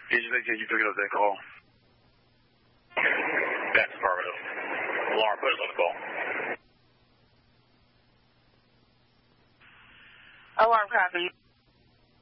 Can you pick up that call? That's affirmative. Alarm, put us on the call. Alarm copy.